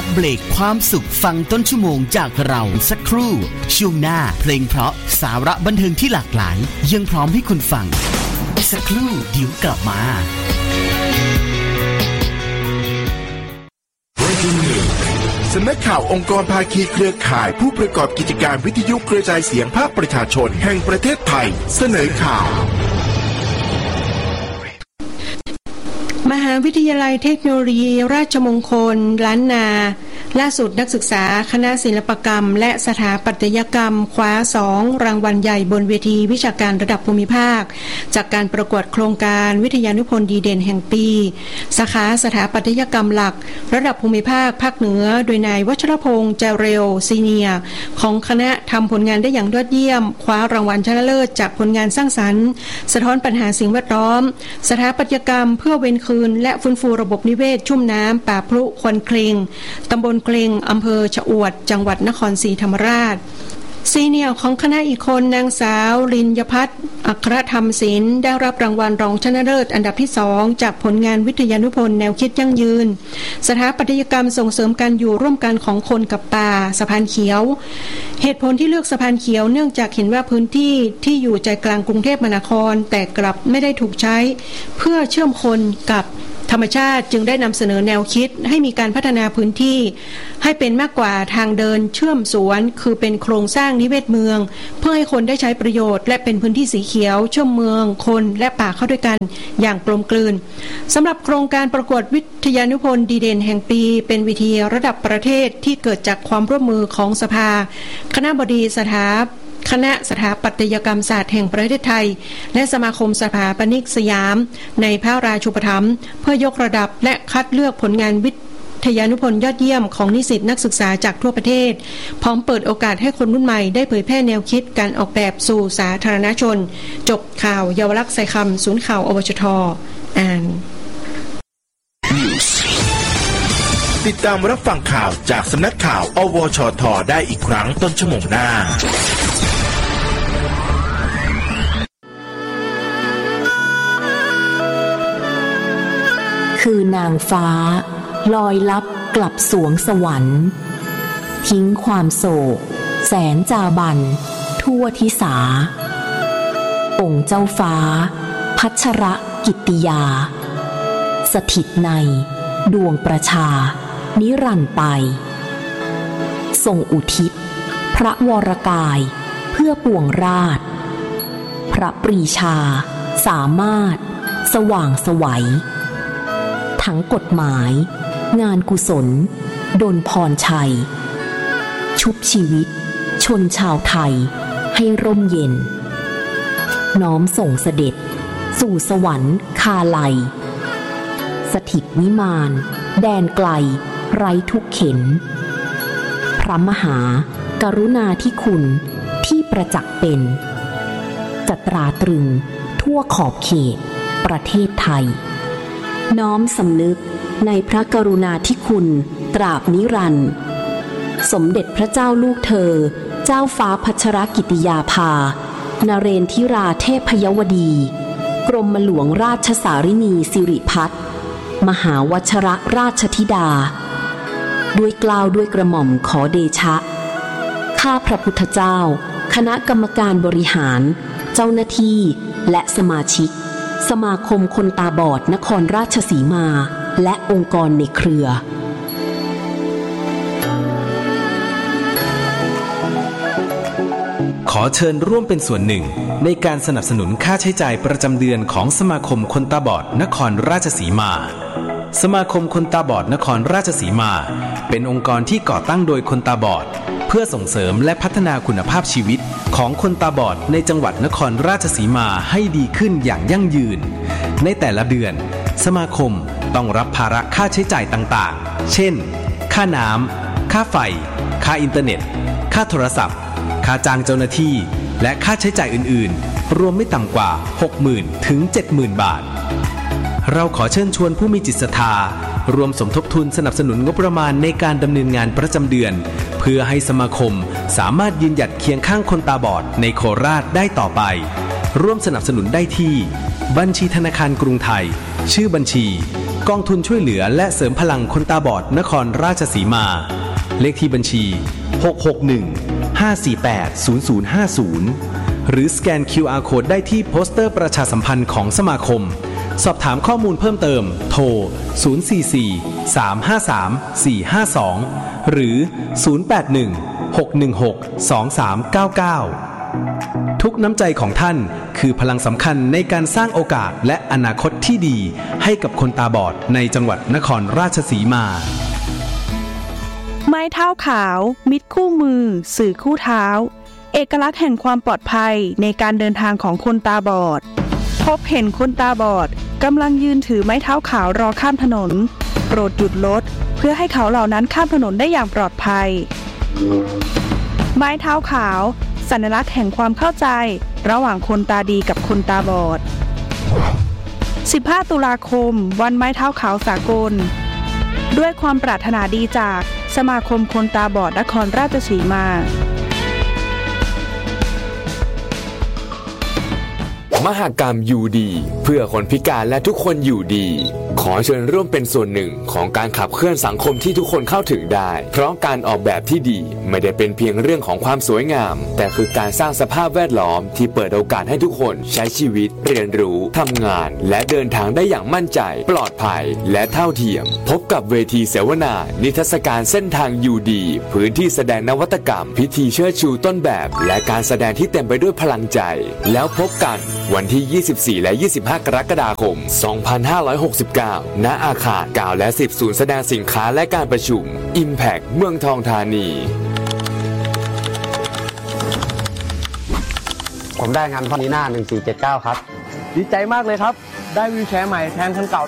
กเบรกความสุขฟังต้นชั่วโมงจากเราสักครู่ช่วงหน้าเพลงเพราะสาระบันเทิงที่หลากหลายยังพร้อมให้คุณฟังสักครู่เดี๋ยวกลับมาสำนักข่าวองค์กรภาคีเครือข่ายผู้ประกอบกิจการวิทยุกระจายเสียงภาคประชาชนแห่งประเทศไทยเสนอข่าวมหาวิทยาลัยเทคโนโลยีราชมงคลล้านนาล่าสุดนักศึกษาคณะศิลปกรรมและสถาปัตยกรรมคว้า2รางวัลใหญ่บนเวทีวิชาการระดับภูมิภาคจากการประกวดโครงการวิทยานิพนธ์ดีเด่นแห่งปีสาขาสถาปัตยกรรมหลักระดับภูมิภาคภาคเหนือโดยนายวัชรพงษ์เจเรลซีเนียร์ของคณะทำผลงานได้อย่างยอดเยี่ยมคว้ารางวัลชนะเลิศจากผลงานสร้างสรรค์สะท้อนปัญหาสิ่งแวดล้อมสถาปัตยกรรมเพื่อเว้นคืนและฟื้นฟูระบบนิเวศชุ่มน้ำป่าพลุควนเคลงตำบลเคลงอำเภอชะอวดจังหวัดนครศรีธรรมราชซีเนียร์ของคณะอีกคนนางสาวลินยพัฒน์อัครธรรมศิลป์ได้รับรางวัลรองชนะเลิศอันดับที่2จากผลงานวิทยานิพนธ์แนวคิดยั่งยืนสถาปัตยกรรมส่งเสริมการอยู่ร่วมกันของคนกับป่าสะพานเขียวเหตุผลที่เลือกสะพานเขียวเนื่องจากเห็นว่าพื้นที่ที่อยู่ใจกลางกรุงเทพมหานครแต่กลับไม่ได้ถูกใช้เพื่อเชื่อมคนกับธรรมชาติจึงได้นำเสนอแนวคิดให้มีการพัฒนาพื้นที่ให้เป็นมากกว่าทางเดินเชื่อมสวนคือเป็นโครงสร้างนิเวศเมืองเพื่อให้คนได้ใช้ประโยชน์และเป็นพื้นที่สีเขียวเชื่อมเมืองคนและป่าเข้าด้วยกันอย่างกลมกลืนสำหรับโครงการประกวดวิทยานิพนธ์ดีเด่นแห่งปีเป็นเวทีระดับประเทศที่เกิดจากความร่วมมือของสภาคณบดีคณะสถาปัตยกรรมศาสตร์แห่งประเทศไทยและสมาคมสถาปนิกสยามในพระราชูปถัมภ์เพื่อยกระดับและคัดเลือกผลงานวิทยานิพนธ์ยอดเยี่ยมของนิสิตนักศึกษาจากทั่วประเทศพร้อมเปิดโอกาสให้คนรุ่นใหม่ได้เผยแพร่แนวคิดการออกแบบสู่สาธารณชนจบข่าวเยาวลักษณ์ใส่คำศูนย์ข่าวอวชท.อ่านติดตามรับฟังข่าวจากสำนักข่าวอวชท.ได้อีกครั้งต้นชั่วโมงหน้าคือนางฟ้าลอยลับกลับสวงสวรรค์ทิ้งความโศกแสนจาบันทั่วทิสาองค์เจ้าฟ้าพัชรกิตติยาสถิตในดวงประชานิรันดร์ไปทรงอุทิศพระวรกายเพื่อปวงราชพระปรีชาสามารถสว่างไสวทั้งกฎหมายงานกุศลดลพรชัยชุบชีวิตชนชาวไทยให้ร่มเย็นน้อมส่งเสด็จสู่สวรรค์คาลัยสถิตวิมานแดนไกลไร้ทุกเข็ญพระมหากรุณาธิคุณที่ประจักษ์เป็นจะตราตรึงทั่วขอบเขตประเทศไทยน้อมสำนึกในพระกรุณาธิคุณตราบนิรันดร์สมเด็จพระเจ้าลูกเธอเจ้าฟ้าพัชรกิติยาภานเรนทิราเทพยวดีกรมหลวงราชสารินีสิริพัฒน์มหาวชรราชธิดาด้วยเกล้าด้วยกระหม่อมขอเดชะข้าพระพุทธเจ้าคณะกรรมการบริหารเจ้าหน้าที่และสมาชิกสมาคมคนตาบอดนครราชสีมาและองค์กรในเครือขอเชิญร่วมเป็นส่วนหนึ่งในการสนับสนุนค่าใช้จ่ายประจำเดือนของสมาคมคนตาบอดนครราชสีมาสมาคมคนตาบอดนครราชสีมาเป็นองค์กรที่ก่อตั้งโดยคนตาบอดเพื่อส่งเสริมและพัฒนาคุณภาพชีวิตของคนตาบอดในจังหวัดนครราชสีมาให้ดีขึ้นอย่างยั่งยืนในแต่ละเดือนสมาคมต้องรับภาระค่าใช้จ่ายต่างๆเช่นค่าน้ำค่าไฟค่าอินเทอร์เน็ตค่าโทรศัพท์ค่าจ้างเจ้าหน้าที่และค่าใช้จ่ายอื่นๆรวมไม่ต่ำกว่า 60,000 ถึง 70,000 บาทเราขอเชิญชวนผู้มีจิตศรัทธารวมสมทบทุนสนับสนุนงบประมาณในการดำเนินงานประจำเดือนเพื่อให้สมาคมสามารถยืนหยัดเคียงข้างคนตาบอดในโคราชได้ต่อไปร่วมสนับสนุนได้ที่บัญชีธนาคารกรุงไทยชื่อบัญชีกองทุนช่วยเหลือและเสริมพลังคนตาบอดนครราชสีมาเลขที่บัญชี661-548-0050หรือสแกน QR Code ได้ที่โปสเตอร์ประชาสัมพันธ์ของสมาคมสอบถามข้อมูลเพิ่มเติมโทร044-353-452หรือ081-616-2399ทุกน้ำใจของท่านคือพลังสำคัญในการสร้างโอกาสและอนาคตที่ดีให้กับคนตาบอดในจังหวัดนครราชสีมาไม้เท้าขาวมิตรคู่มือสื่อคู่เท้าเอกลักษณ์แห่งความปลอดภัยในการเดินทางของคนตาบอดพบเห็นคนตาบอดกำลังยืนถือไม้เท้าขาวรอข้ามถนนโปรดหยุดรถเพื่อให้เขาเหล่านั้นข้ามถนนได้อย่างปลอดภัยไม้เท้าขาวสัญลักษณ์แห่งความเข้าใจระหว่างคนตาดีกับคนตาบอด15 ตุลาคมวันไม้เท้าขาวสากลด้วยความปรารถนาดีจากสมาคมคนตาบอดนครราชสีมามหกรรมอยู่ดีเพื่อคนพิการและทุกคนอยู่ดีขอเชิญร่วมเป็นส่วนหนึ่งของการขับเคลื่อนสังคมที่ทุกคนเข้าถึงได้เพราะการออกแบบที่ดีไม่ได้เป็นเพียงเรื่องของความสวยงามแต่คือการสร้างสภาพแวดล้อมที่เปิดโอกาสให้ทุกคนใช้ชีวิตเรียนรู้ทำงานและเดินทางได้อย่างมั่นใจปลอดภัยและเท่าเทียมพบกับเวทีเสวนานิทรรศการเส้นทางอยู่ดีพื้นที่แสดงนวัตกรรมพิธีเชิดชูต้นแบบและการแสดงที่เต็มไปด้วยพลังใจแล้วพบกันวันที่ 24 และ 25 กรกฎาคม 2569 ณ อาคาร 9 และ 10 ศูนย์แสดงสินค้าและการประชุม Impact เมืองทองธานีผมได้งานพอนีหน้า1479ครับดีใจมากเลยครับได้วีลแชร์ใหม่แทนคันเก่า